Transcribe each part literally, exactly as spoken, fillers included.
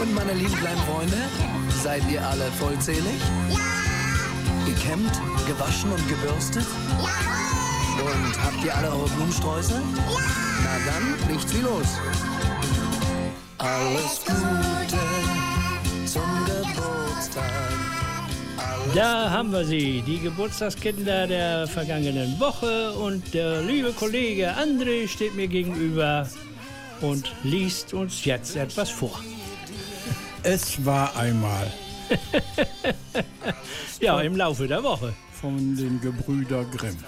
Und meine lieben kleinen Freunde, seid ihr alle vollzählig? Ja! Gekämmt, gewaschen und gebürstet? Ja! Und habt ihr alle eure Blumensträuße? Ja! Na dann, nicht viel los. Alles Gute zum Geburtstag. Da haben wir sie, die Geburtstagskinder der vergangenen Woche. Und der liebe Kollege André steht mir gegenüber und liest uns jetzt etwas vor. Es war einmal. Ja, im Laufe der Woche. Von den Gebrüder Grimm.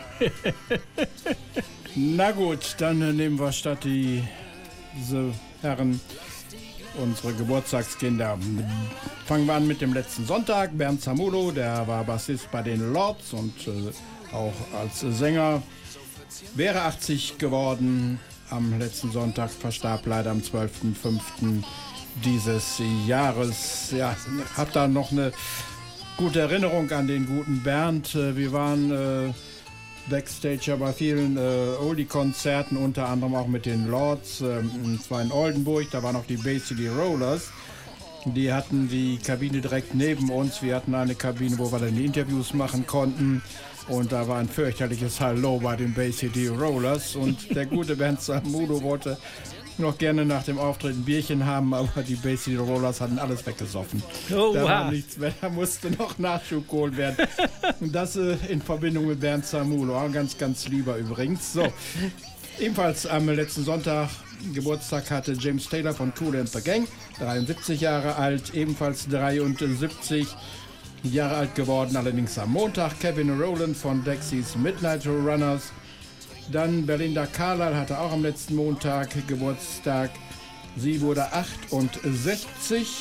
Na gut, dann nehmen wir statt die, diese Herren unsere Geburtstagskinder. Fangen wir an mit dem letzten Sonntag. Bernd Samulo, der war Bassist bei den Lords und äh, auch als Sänger. Wäre achtzig geworden. Am letzten Sonntag verstarb leider am zwölften fünften dieses Jahres. Ja, hab da noch eine gute Erinnerung an den guten Bernd. Wir waren äh, Backstage bei vielen äh, Oldie-Konzerten, unter anderem auch mit den Lords. Ähm, es war in Oldenburg, da waren auch die Bay City Rollers. Die hatten die Kabine direkt neben uns. Wir hatten eine Kabine, wo wir dann die Interviews machen konnten. Und da war ein fürchterliches Hallo bei den Bay City Rollers. Und der gute Bernd Samulo wollte noch gerne nach dem Auftritt ein Bierchen haben, aber die Bay City Rollers hatten alles weggesoffen. Oh, da wow. war nichts mehr, da musste noch Nachschub geholt werden. Und das äh, in Verbindung mit Bernd Samulo, auch ganz, ganz lieber übrigens. So, ebenfalls am letzten Sonntag Geburtstag hatte James Taylor von Kool and the Gang, dreiundsiebzig Jahre alt, ebenfalls dreiundsiebzig Jahre alt geworden, allerdings am Montag. Kevin Rowland von Dexys Midnight Runners. Dann Belinda Carlisle hatte auch am letzten Montag Geburtstag. Sie wurde achtundsechzig.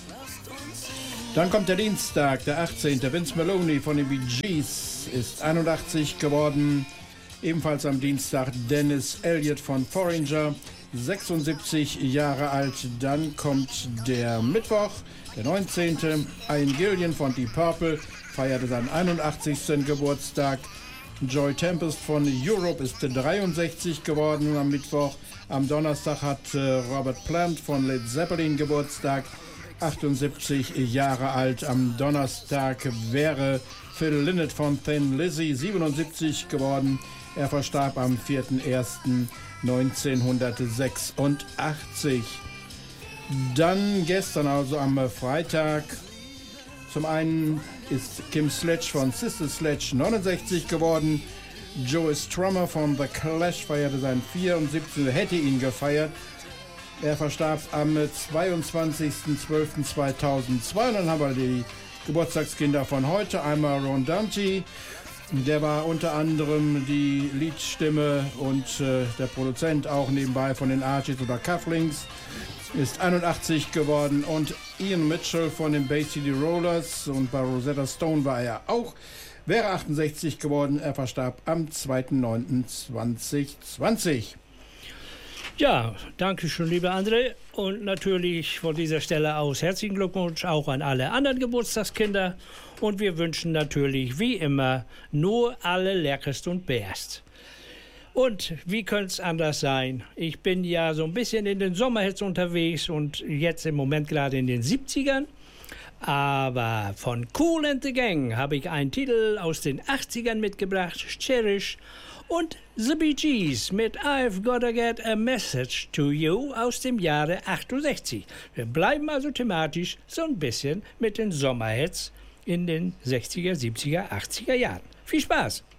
Dann kommt der Dienstag, der achtzehnte Vince Maloney von den Bee Gees ist einundachtzig geworden. Ebenfalls am Dienstag Dennis Elliott von Foreigner, sechsundsiebzig Jahre alt. Dann kommt der Mittwoch, der neunzehnte Ian Gillan von Deep Purple feierte seinen einundachtzigsten Geburtstag. Joy Tempest von Europe ist dreiundsechzig geworden am Mittwoch. Am Donnerstag hat äh, Robert Plant von Led Zeppelin Geburtstag, achtundsiebzig Jahre alt. Am Donnerstag wäre Phil Lynott von Thin Lizzy siebenundsiebzig geworden. Er verstarb am vierten ersten neunzehnhundertsechsundachtzig. Dann gestern, also am Freitag, zum einen ist Kim Sledge von Sister Sledge neunundsechzig geworden. Joe Strummer von The Clash feierte seinen vierundsiebzigsten hätte ihn gefeiert. Er verstarb am zweiundzwanzigsten zwölften zweitausendzwei. Und dann haben wir die Geburtstagskinder von heute. Einmal Ron Dante, der war unter anderem die Liedstimme und äh, der Produzent auch nebenbei von den Archies oder Cufflinks. Ist einundachtzig geworden, und Ian Mitchell von den Bay City Rollers, und bei Rosetta Stone war er auch, wäre achtundsechzig geworden. Er verstarb am zweiten neunten zweitausendzwanzig. Ja, danke schön, lieber André. Und natürlich von dieser Stelle aus herzlichen Glückwunsch auch an alle anderen Geburtstagskinder. Und wir wünschen natürlich wie immer nur alle Leckerst und Best. Und wie könnte es anders sein? Ich bin ja so ein bisschen in den Sommerhits unterwegs und jetzt im Moment gerade in den siebzigern. Aber von Kool and the Gang habe ich einen Titel aus den achtzigern mitgebracht, Cherish, und The Bee Gees mit I've Gotta Get a Message to You aus dem Jahre achtundsechzig. Wir bleiben also thematisch so ein bisschen mit den Sommerhits in den sechziger, siebziger, achtziger Jahren. Viel Spaß!